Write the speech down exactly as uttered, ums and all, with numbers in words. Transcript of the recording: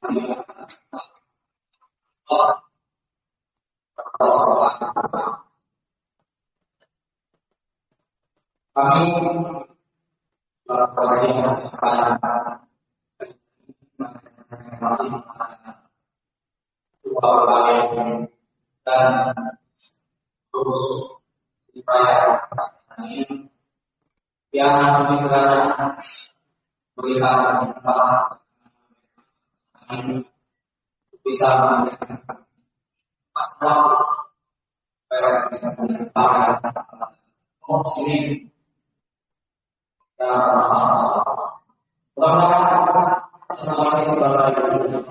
Kami berkoordinasi pada dua lain dan terus dipercaya ini yang juga melihat ini bisa menjadi faktor muslim dan mudah-mudahan semuanya